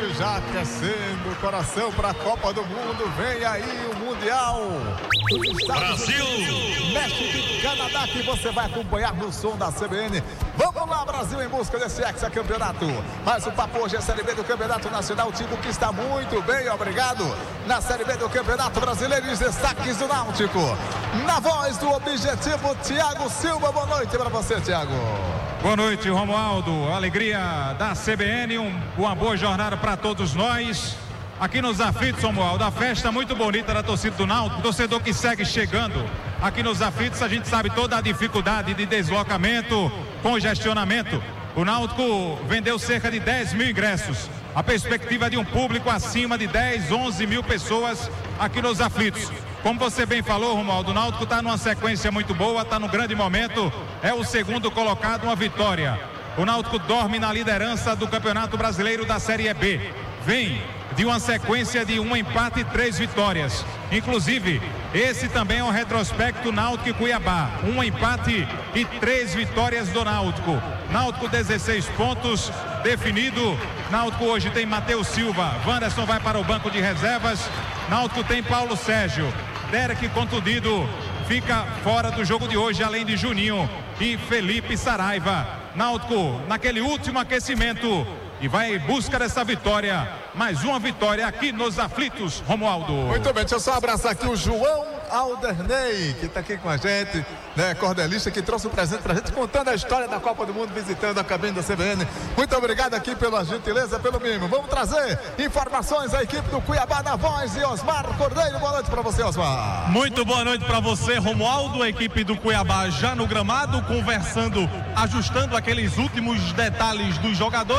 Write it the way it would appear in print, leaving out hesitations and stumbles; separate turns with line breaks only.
Brasil já aquecendo o coração para a Copa do Mundo. Vem aí o Mundial.
Brasil!
México e Canadá, que você vai acompanhar no som da CBN. Vamos lá, Brasil, em busca desse hexacampeonato. Mas o papo hoje é a Série B do Campeonato Nacional. O time que está muito bem, obrigado. Na Série B do Campeonato Brasileiro, os destaques do Náutico. Na voz do Objetivo, Thiago Silva. Boa noite para você, Thiago.
Boa noite, Romualdo. Alegria da CBN, uma boa jornada para todos nós. Aqui nos Aflitos, Romualdo, a festa muito bonita da torcida do Náutico, torcedor que segue chegando aqui nos Aflitos. A gente sabe toda a dificuldade de deslocamento, congestionamento. O Náutico vendeu cerca de 10 mil ingressos. A perspectiva de um público acima de 10, 11 mil pessoas aqui nos Aflitos. Como você bem falou, Romualdo, o Náutico está numa sequência muito boa, está num grande momento, é o segundo colocado, uma vitória. O Náutico dorme na liderança do Campeonato Brasileiro da Série B. Vem de uma sequência de um empate e 3 vitórias. Inclusive, esse também é um retrospecto Náutico e Cuiabá. Um empate e 3 vitórias do Náutico. Náutico 16 pontos, definido. Náutico hoje tem Matheus Silva, Wanderson vai para o banco de reservas. Náutico tem Paulo Sérgio, Derek contundido, fica fora do jogo de hoje, além de Juninho e Felipe Saraiva. Náutico naquele último aquecimento e vai em busca dessa vitória, mais uma vitória aqui nos Aflitos, Romualdo.
Muito bem, deixa eu só abraçar aqui o João Alderney, que está aqui com a gente, né, cordelista, que trouxe um presente pra gente, contando a história da Copa do Mundo, visitando a cabine da CBN. Muito obrigado aqui pela gentileza, pelo mimo. Vamos trazer informações à equipe do Cuiabá na voz de Osmar Cordeiro. Boa noite pra você, Osmar.
Muito boa noite pra você, Romualdo. A equipe do Cuiabá já no gramado, conversando, ajustando aqueles últimos detalhes dos jogadores.